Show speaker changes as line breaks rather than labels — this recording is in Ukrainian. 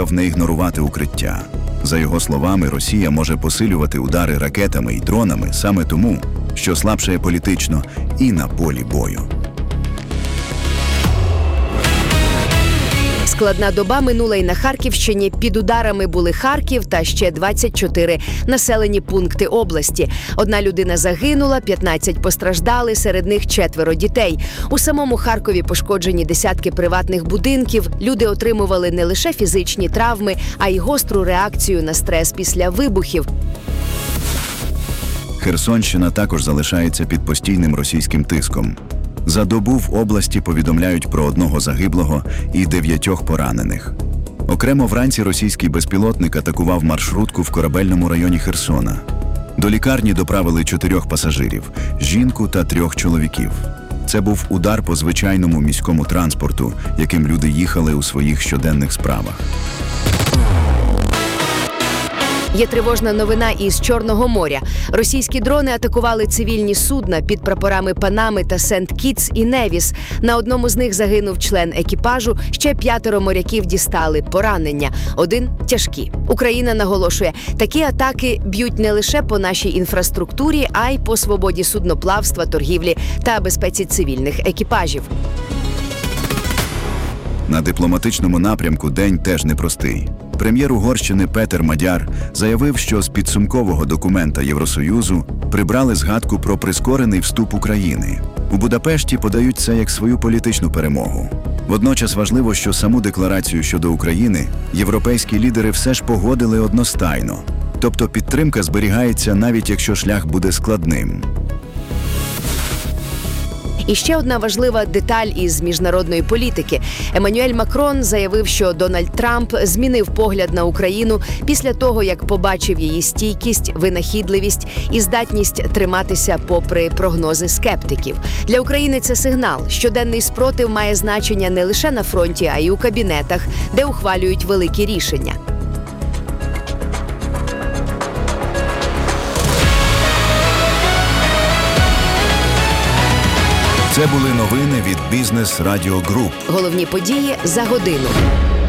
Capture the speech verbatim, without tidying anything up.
закликав не ігнорувати укриття. За його словами, Росія може посилювати удари ракетами і дронами саме тому, що слабшає політично і на полі бою.
Складна доба минула й на Харківщині. Під ударами були Харків та ще двадцять чотири населені пункти області. Одна людина загинула, п'ятнадцять постраждали, серед них четверо дітей. У самому Харкові пошкоджені десятки приватних будинків. Люди отримували не лише фізичні травми, а й гостру реакцію на стрес після вибухів.
Херсонщина також залишається під постійним російським тиском. За добу в області повідомляють про одного загиблого і дев'ятьох поранених. Окремо вранці російський безпілотник атакував маршрутку в корабельному районі Херсона. До лікарні доправили чотирьох пасажирів – жінку та трьох чоловіків. Це був удар по звичайному міському транспорту, яким люди їхали у своїх щоденних справах.
Є тривожна новина із Чорного моря. Російські дрони атакували цивільні судна під прапорами Панами та Сент-Кітс і Невіс. На одному з них загинув член екіпажу, ще п'ятеро моряків дістали поранення. Один – тяжкі. Україна наголошує, такі атаки б'ють не лише по нашій інфраструктурі, а й по свободі судноплавства, торгівлі та безпеці цивільних екіпажів.
На дипломатичному напрямку день теж непростий. Прем'єр Угорщини Петер Мадяр заявив, що з підсумкового документа Євросоюзу прибрали згадку про прискорений вступ України. У Будапешті подають це як свою політичну перемогу. Водночас важливо, що саму декларацію щодо України європейські лідери все ж погодили одностайно. Тобто підтримка зберігається, навіть якщо шлях буде складним.
І ще одна важлива деталь із міжнародної політики. Еммануель Макрон заявив, що Дональд Трамп змінив погляд на Україну після того, як побачив її стійкість, винахідливість і здатність триматися попри прогнози скептиків. Для України це сигнал. Щоденний спротив має значення не лише на фронті, а й у кабінетах, де ухвалюють великі рішення.
Це були новини від Бізнес Радіо Груп.
Головні події за годину.